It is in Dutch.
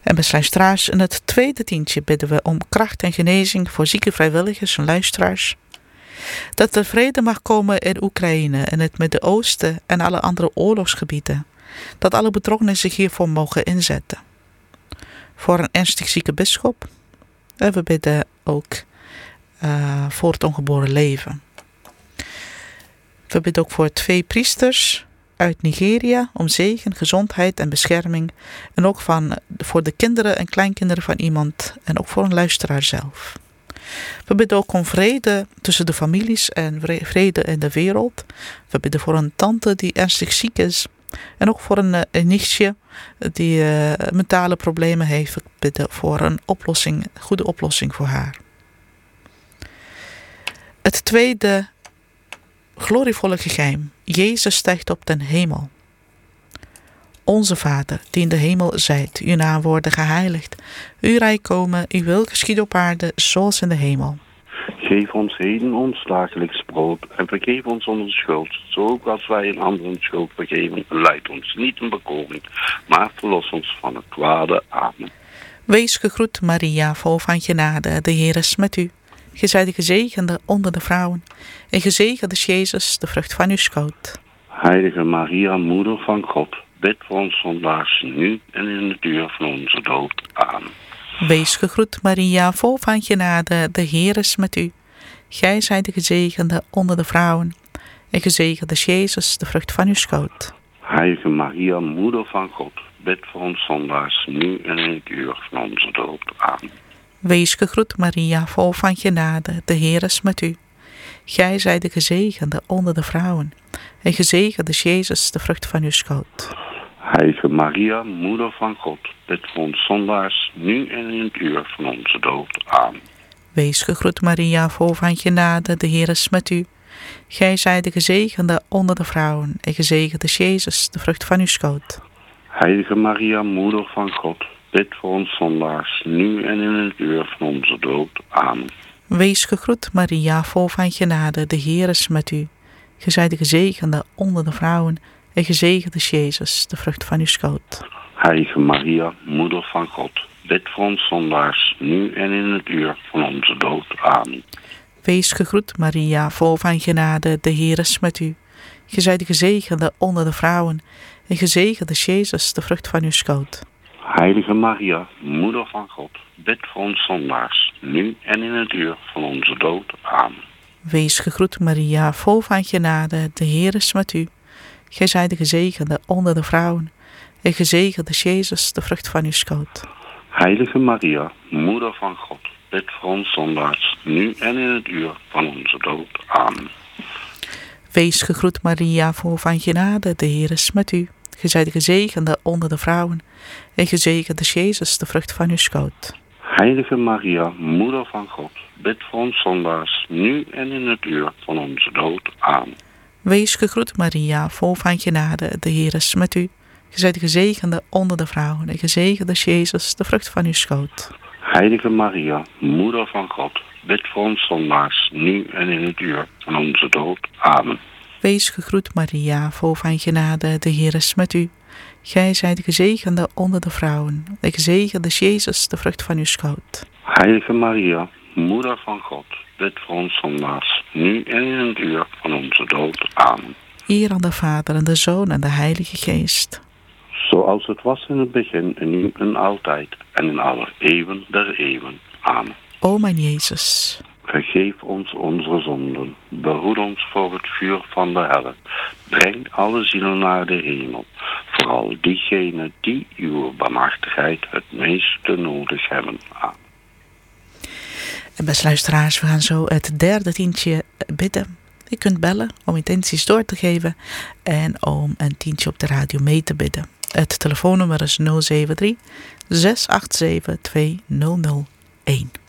En beste luisteraars, in het tweede tientje bidden we om kracht en genezing voor zieke vrijwilligers en luisteraars. Dat er vrede mag komen in Oekraïne en het Midden-Oosten en alle andere oorlogsgebieden. Dat alle betrokkenen zich hiervoor mogen inzetten. Voor een ernstig zieke bisschop. En we bidden ook voor het ongeboren leven. We bidden ook voor 2 priesters uit Nigeria om zegen, gezondheid en bescherming. En ook voor de kinderen en kleinkinderen van iemand en ook voor een luisteraar zelf. We bidden ook om vrede tussen de families en vrede in de wereld. We bidden voor een tante die ernstig ziek is. En ook voor een nichtje die mentale problemen heeft. We bidden voor een goede oplossing voor haar. Het tweede glorievolle geheim. Jezus stijgt op ten hemel. Onze Vader, die in de hemel zijt, uw naam worden geheiligd. Uw rijk komen, uw wil geschieden op aarde, zoals in de hemel. Geef ons heden ons dagelijks brood en vergeef ons onze schuld, zo ook als wij een anderen schuld vergeven. Leid ons niet in bekoring, maar verlos ons van het kwade. Amen. Wees gegroet, Maria, vol van genade, de Heer is met u. Gij zijt de gezegende onder de vrouwen, en gezegend is Jezus, de vrucht van uw schoot. Heilige Maria, moeder van God, bid voor ons zondaars nu en in het uur van onze dood. Amen. Wees gegroet, Maria, vol van genade, de Heer is met u. Gij zijt de gezegende onder de vrouwen, en gezegend is Jezus, de vrucht van uw schoot. Heilige Maria, moeder van God, bid voor ons zondaars nu en in het uur van onze dood. Amen. Wees gegroet, Maria, vol van genade, de Heer is met u. Gij zijt de gezegende onder de vrouwen, en gezegend is Jezus, de vrucht van uw schoot. Heilige Maria, moeder van God, bid voor ons zondaars, nu en in het uur van onze dood. Amen. Wees gegroet, Maria, vol van genade, de Heer is met u. Gij zijt de gezegende onder de vrouwen, en gezegend is Jezus, de vrucht van uw schoot. Heilige Maria, moeder van God, bid voor ons zondaars, nu en in het uur van onze dood. Amen. Wees gegroet, Maria, vol van genade, de Heer is met u. Gij zijt de gezegende onder de vrouwen, en gezegend is Jezus, de vrucht van uw schoot. Heilige Maria, moeder van God, bid voor ons zondaars, nu en in het uur van onze dood. Amen. Wees gegroet, Maria, vol van genade, de Heer is met u. Gij zijt de gezegende onder de vrouwen, en gezegend is Jezus, de vrucht van uw schoot. Heilige Maria, moeder van God, bid voor ons zondaars, nu en in het uur van onze dood. Amen. Wees gegroet, Maria, vol van genade, de Heer is met u. Gij zijt de gezegende onder de vrouwen, en gezegend is Jezus, de vrucht van uw schoot. Heilige Maria, moeder van God, bid voor ons zondaars, nu en in het uur van onze dood. Amen. Wees gegroet, Maria, vol van genade, de Heer is met u. Gij zijt de gezegende onder de vrouwen, en gezegend is Jezus, de vrucht van uw schoot. Heilige Maria, moeder van God, bid voor ons zondaars, nu en in het uur van onze dood. Amen. Wees gegroet, Maria, vol van genade, de Heer is met u. Gij zijt de gezegende onder de vrouwen, en gezegend is Jezus, de vrucht van uw schoot. Heilige Maria, moeder van God, bid voor ons zondaars, nu en in het uur van onze dood. Amen. Wees gegroet, Maria, vol van genade, de Heer is met u. Gij zijt de gezegende onder de vrouwen, en gezegend is Jezus, de vrucht van uw schoot. Heilige Maria, moeder van God, bid voor ons zondaars, nu en in het uur van onze dood. Amen. Eer aan de Vader en de Zoon en de Heilige Geest. Zoals het was in het begin, en nu en altijd, en in alle eeuwen der eeuwen. Amen. O mijn Jezus, vergeef ons onze zonden, behoed ons voor het vuur van de hel. Breng alle zielen naar de hemel, vooral diegenen die uw barmhartigheid het meeste nodig hebben. Amen. En beste luisteraars, we gaan zo het derde tientje bidden. Je kunt bellen om intenties door te geven en om een tientje op de radio mee te bidden. Het telefoonnummer is 073 687 2001.